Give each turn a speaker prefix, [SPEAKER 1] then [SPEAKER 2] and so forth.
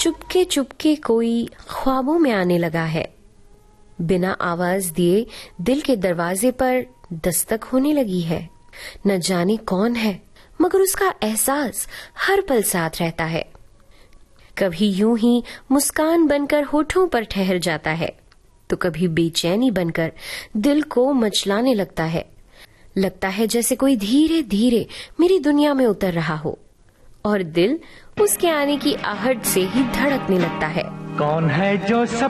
[SPEAKER 1] चुपके चुपके कोई ख्वाबों में आने लगा है। बिना आवाज दिए दिल के दरवाजे पर दस्तक होने लगी है। न जाने कौन है, मगर उसका एहसास हर पल साथ रहता है। कभी यूं ही मुस्कान बनकर होठों पर ठहर जाता है, तो कभी बेचैनी बनकर दिल को मचलाने लगता है। लगता है जैसे कोई धीरे धीरे मेरी दुनिया में उतर रहा हो, और दिल उसके आने की आहट से ही धड़कने लगता है।
[SPEAKER 2] कौन है जो सब